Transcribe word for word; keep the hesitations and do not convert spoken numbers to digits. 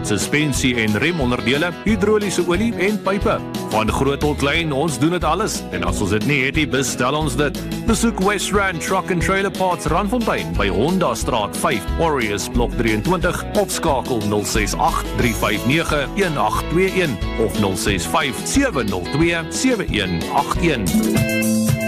suspensie en remonderdele, hidroliese olie en pype. Van groot tot klein, ons doen dit alles. En as ons dit nie het nie, bestel ons dit. Besoek West Rand Truck and Trailer Parts Randfontein by Honda Straat vyf, Warriors Blok drieëntwintig of skakel nul ses agt drie vyf nege een agt twee een of nul ses vyf sewe nul twee sewe een agt een.